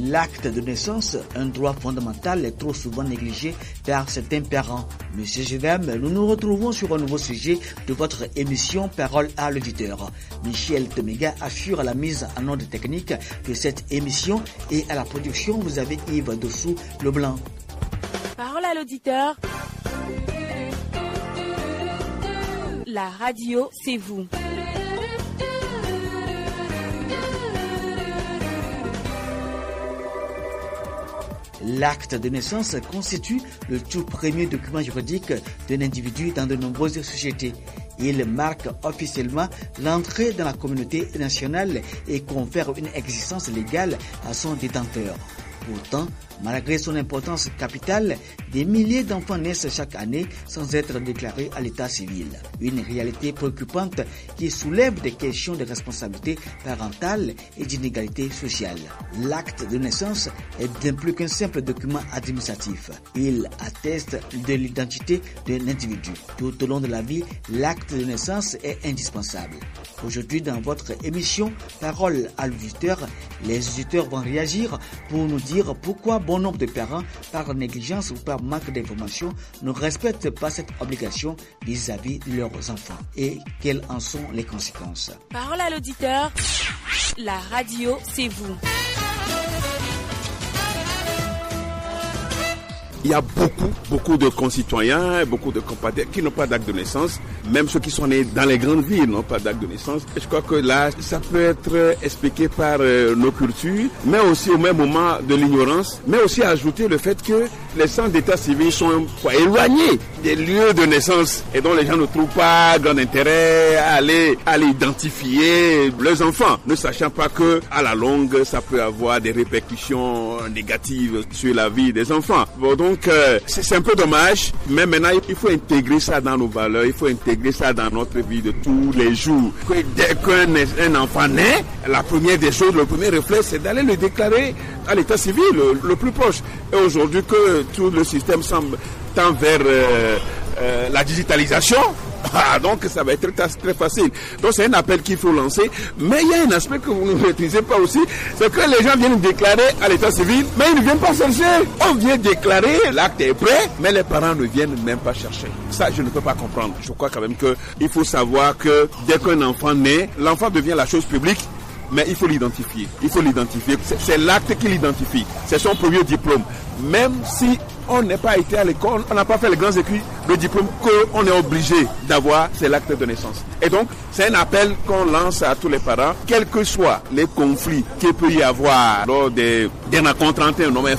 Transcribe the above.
L'acte de naissance, un droit fondamental, est trop souvent négligé par certains parents. Messieurs et dames, nous nous retrouvons sur un nouveau sujet de votre émission Parole à l'auditeur. Michel Temega assure la mise en onde technique de cette émission et à la production, vous avez Yves Dossou Leblanc. Parole à l'auditeur. La radio, c'est vous. L'acte de naissance constitue le tout premier document juridique d'un individu dans de nombreuses sociétés. Il marque officiellement l'entrée dans la communauté nationale et confère une existence légale à son détenteur. Pourtant, malgré son importance capitale, des milliers d'enfants naissent chaque année sans être déclarés à l'état civil. Une réalité préoccupante qui soulève des questions de responsabilité parentale et d'inégalité sociale. L'acte de naissance est bien plus qu'un simple document administratif. Il atteste de l'identité d'un individu. Tout au long de la vie, l'acte de naissance est indispensable. Aujourd'hui, dans votre émission Parole à l'auditeur, les auditeurs vont réagir pour nous dire pourquoi bon nombre de parents, par négligence ou par manque d'information, ne respectent pas cette obligation vis-à-vis de leurs enfants et quelles en sont les conséquences. Parole à l'auditeur, la radio, c'est vous. Il y a beaucoup de concitoyens, beaucoup de compatriotes qui n'ont pas d'acte de naissance. Même ceux qui sont nés dans les grandes villes n'ont pas d'acte de naissance. Et je crois que là, ça peut être expliqué par nos cultures, mais aussi au même moment de l'ignorance, mais aussi ajouter le fait que les centres d'état civil sont éloignés des lieux de naissance et dont les gens ne trouvent pas grand intérêt à aller identifier leurs enfants, ne sachant pas que à la longue, ça peut avoir des répercussions négatives sur la vie des enfants. Bon, donc, c'est un peu dommage, mais maintenant, il faut intégrer ça dans nos valeurs, il faut intégrer ça dans notre vie de tous les jours. Que dès qu'un enfant naît, la première des choses, le premier réflexe, c'est d'aller le déclarer à l'état civil le plus proche. Et aujourd'hui, que tout le système semble tend vers la digitalisation, donc ça va être très facile. Donc c'est un appel qu'il faut lancer. Mais il y a un aspect que vous ne maîtrisez pas aussi, c'est que les gens viennent déclarer à l'état civil, mais ils ne viennent pas chercher. On vient déclarer, l'acte est prêt, mais les parents ne viennent même pas chercher. Ça, je ne peux pas comprendre. Je crois quand même qu'il faut savoir que dès qu'un enfant naît, l'enfant devient la chose publique. Mais il faut l'identifier. C'est l'acte qui l'identifie. C'est son premier diplôme. Même si on n'est pas été à l'école, on n'a pas fait les grands écrits, le diplôme qu'on est obligé d'avoir, c'est l'acte de naissance. Et donc, c'est un appel qu'on lance à tous les parents, quels que soient les conflits qu'il peut y avoir lors des rencontres entre un homme et